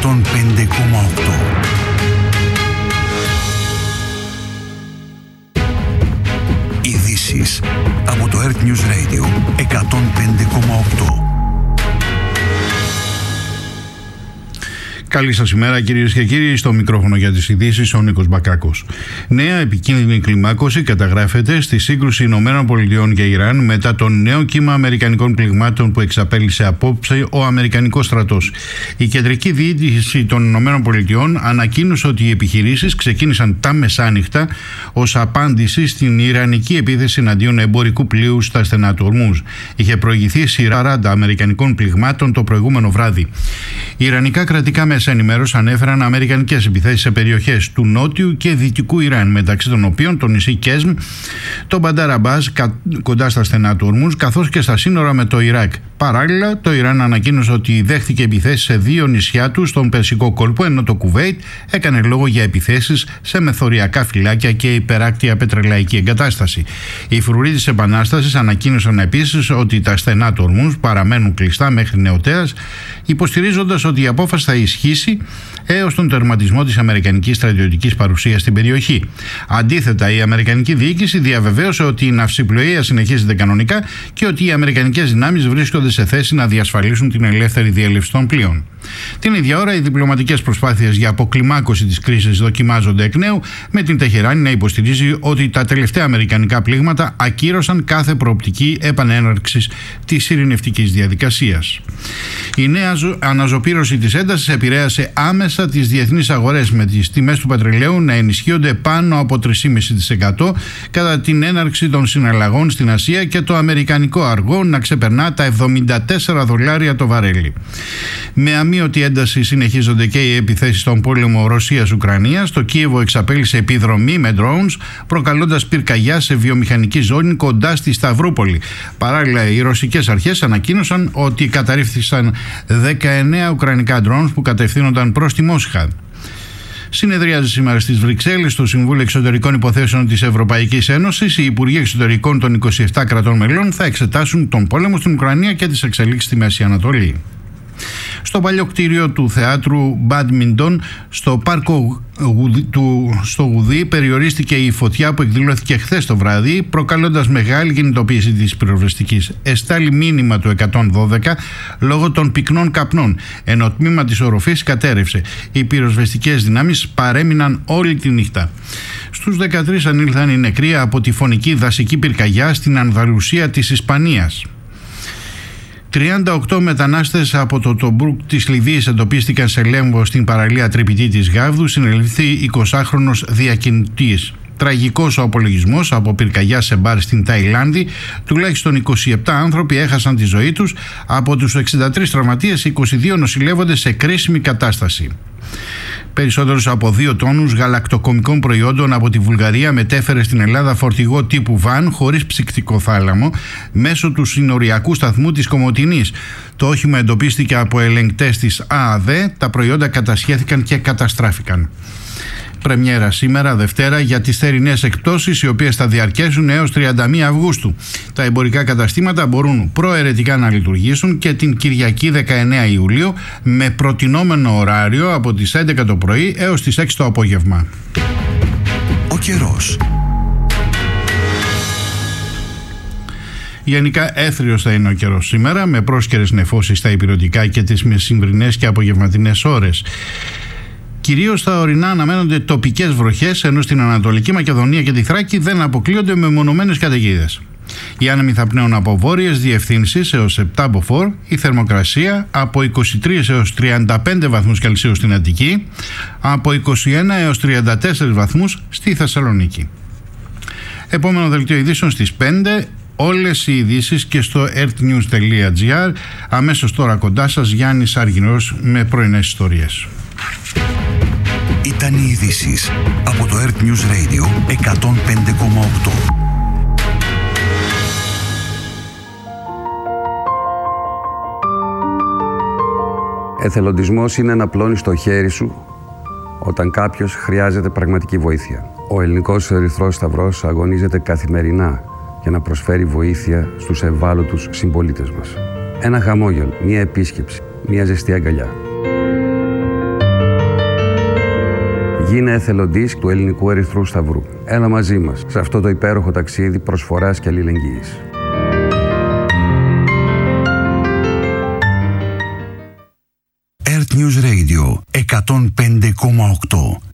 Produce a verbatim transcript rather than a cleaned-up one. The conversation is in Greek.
εκατόν πέντε κόμμα οκτώ. Ειδήσεις από το Earth News Radio εκατόν πέντε κόμμα οκτώ. Καλή σας ημέρα κυρίες και κύριοι, στο μικρόφωνο για τις ειδήσεις ο Νίκος Μπακάκος. Νέα επικίνδυνη κλιμάκωση καταγράφεται στη σύγκρουση Ηνωμένων Πολιτειών και Ιράν μετά το νέο κύμα αμερικανικών πληγμάτων που εξαπέλυσε απόψε ο Αμερικανικός στρατός. Η κεντρική διοίκηση των Ηνωμένων Πολιτειών ανακοίνωσε ότι οι επιχειρήσεις ξεκίνησαν τα μεσάνυχτα ως απάντηση στην ιρανική επίθεση εναντίον εμπορικού πλοίου στα στενά του Ορμούζ. Είχε προηγηθεί σειρά αμερικανικών πληγμάτων το προηγούμενο βράδυ. Οι ιρανικά κρατικά μέσα ενημέρωση ανέφεραν αμερικανικές επιθέσεις σε περιοχές του νότιου και δυτικού Ιράν, μεταξύ των οποίων το νησί Κέσμ, το Μπαντάρ Αμπάζ κοντά στα στενά του Ορμούζ, καθώς και στα σύνορα με το Ιράκ. Παράλληλα, το Ιράν ανακοίνωσε ότι δέχτηκε επιθέσεις σε δύο νησιά του στον Περσικό κόλπο, ενώ το Κουβέιτ έκανε λόγο για επιθέσεις σε μεθοριακά φυλάκια και υπεράκτια πετρελαϊκή εγκατάσταση. Οι φρουροί της Επανάστασης ανακοίνωσαν επίσης ότι τα στενά του Ορμούζ παραμένουν κλειστά μέχρι νεοτέρας, υποστηρίζοντας ότι η απόφαση θα ισχύσει έως τον τερματισμό της αμερικανικής στρατιωτικής παρουσίας στην περιοχή. Αντίθετα, η αμερικανική διοίκηση διαβεβαίωσε ότι η ναυσιπλοεία συνεχίζεται κανονικά και ότι οι αμερικανικές δυνάμεις βρίσκονται σε θέση να διασφαλίσουν την ελεύθερη διέλευση των πλοίων. Την ίδια ώρα, οι διπλωματικές προσπάθειες για αποκλιμάκωση της κρίσης δοκιμάζονται εκ νέου, με την Τεχεράνη να υποστηρίζει ότι τα τελευταία αμερικανικά πλήγματα ακύρωσαν κάθε προοπτική επανέναρξης της ειρηνευτικής διαδικασίας. Η νέα αναζωπήρωση της έντασης επηρέασε άμεσα τις διεθνείς αγορές, με τις τιμές του πετρελαίου να ενισχύονται πάνω από τρία κόμμα πέντε τοις εκατό κατά την έναρξη των συναλλαγών στην Ασία και το αμερικανικό αργό να ξεπερνά τα εβδομήντα τέσσερα δολάρια το βαρέλι. Με αμείωτη ένταση συνεχίζονται και οι επιθέσεις στον πόλεμο Ρωσίας-Ουκρανίας. Το Κίεβο εξαπέλυσε επιδρομή με drones, προκαλώντας πυρκαγιά σε βιομηχανική ζώνη κοντά στη Σταυρούπολη. Παράλληλα, οι ρωσικές αρχές ανακοίνωσαν ότι καταρρίφθησαν δεκαεννέα ουκρανικά drones που κατευθύνονταν προς τη Μόσχα. Συνεδριάζει σήμερα στις Βρυξέλλες το Συμβούλιο Εξωτερικών Υποθέσεων της Ευρωπαϊκής Ένωσης. Οι Υπουργοί Εξωτερικών των είκοσι επτά κρατών μελών θα εξετάσουν τον πόλεμο στην Ουκρανία και τις εξελίξεις στη Μέση Ανατολή. Στο παλιό κτίριο του θεάτρου Μπάντμιντον, στο πάρκο του, στο Γουδί, περιορίστηκε η φωτιά που εκδηλώθηκε χθες το βράδυ, προκαλώντας μεγάλη κινητοποίηση της πυροσβεστικής. Εστάλει μήνυμα του εκατόν δώδεκα λόγω των πυκνών καπνών, ενώ το τμήμα της οροφής κατέρευσε. Οι πυροσβεστικές δυνάμεις παρέμειναν όλη τη νύχτα. Στους δεκατρείς ανήλθαν οι νεκροί από τη φωνική δασική πυρκαγιά στην Ανδαλουσία της Ισπανίας. τριάντα οκτώ μετανάστες από το Τομπρούκ της Λιβύης εντοπίστηκαν σε Λέμβο στην παραλία Τρυπητή της Γάβδου. Συνελήφθη εικοσάχρονος διακινητής. Τραγικός ο απολογισμός από πυρκαγιά σε μπαρ στην Ταϊλάνδη. Τουλάχιστον είκοσι επτά άνθρωποι έχασαν τη ζωή τους. Από τους εξήντα τρεις τραυματίες, είκοσι δύο νοσηλεύονται σε κρίσιμη κατάσταση. Περισσότερους από δύο τόνους γαλακτοκομικών προϊόντων από τη Βουλγαρία μετέφερε στην Ελλάδα φορτηγό τύπου βαν χωρίς ψυκτικό θάλαμο μέσω του συνοριακού σταθμού της Κομοτηνής. Το όχημα εντοπίστηκε από ελεγκτές της ΑΑΔΕ, τα προϊόντα κατασχέθηκαν και καταστράφηκαν. Πρεμιέρα σήμερα, Δευτέρα, για τις θερινές εκπτώσεις, οι οποίες θα διαρκέσουν έως τριάντα μία Αυγούστου. Τα εμπορικά καταστήματα μπορούν προαιρετικά να λειτουργήσουν και την Κυριακή δεκαεννέα Ιουλίου με προτινόμενο ωράριο από τις έντεκα το πρωί έως τις έξι το απόγευμα. Ο καιρός. Γενικά έθριος θα είναι ο καιρός σήμερα, με πρόσκαιρες νεφώσεις στα ηπειρωτικά και τις μεσημβρινές και απογευματινές ώρες. Κυρίως στα ορεινά αναμένονται τοπικές βροχές, ενώ στην Ανατολική Μακεδονία και τη Θράκη δεν αποκλείονται μεμονωμένες καταιγίδες. Οι άνεμοι θα πνέουν από βόρειες διευθύνσεις έως επτά μποφόρ, η θερμοκρασία από είκοσι τρία έως τριάντα πέντε βαθμούς Κελσίου στην Αττική, από είκοσι ένα έως τριάντα τέσσερα βαθμούς στη Θεσσαλονίκη. Επόμενο δελτίο ειδήσεων στις πέντε. Όλες οι ειδήσεις και στο earthnews τελεία gr. Αμέσως τώρα κοντά σας Γιάννης Άργυρος με πρωινές ιστορίες. Ήταν οι ειδήσεις από το Earth News Radio εκατόν πέντε κόμμα οκτώ. Εθελοντισμός είναι να πλώνεις το χέρι σου όταν κάποιος χρειάζεται πραγματική βοήθεια. Ο Ελληνικός Ερυθρός Σταυρός αγωνίζεται καθημερινά για να προσφέρει βοήθεια στους ευάλωτους συμπολίτες μας. Ένα χαμόγελο, μία επίσκεψη, μία ζεστή αγκαλιά. Γίνε εθελοντής του Ελληνικού Ερυθρού Σταυρού. Έλα μαζί μας σε αυτό το υπέροχο ταξίδι προσφοράς και αλληλεγγύης. Earth News Radio εκατόν πέντε κόμμα οκτώ.